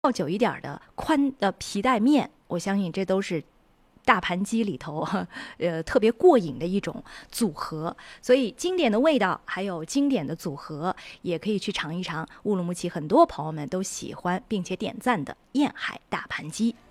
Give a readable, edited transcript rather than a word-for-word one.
料酒一点的宽的皮带面，我相信这都是大盘鸡里头特别过瘾的一种组合。所以经典的味道还有经典的组合，也可以去尝一尝乌鲁木齐很多朋友们都喜欢并且点赞的堰海大盘鸡。